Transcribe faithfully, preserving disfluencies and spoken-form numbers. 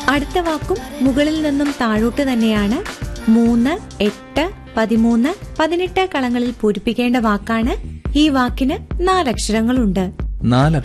അടുത്ത വാക്കും മുകളിൽ നിന്നും താഴോട്ട് തന്നെയാണ്. മൂന്ന്, എട്ട്, പതിമൂന്ന്, പതിനെട്ട് കളങ്ങളിൽ പൂരിപ്പിക്കേണ്ട വാക്കാണ്. ഈ വാക്കിന് നാലക്ഷരങ്ങളുണ്ട്. നാല്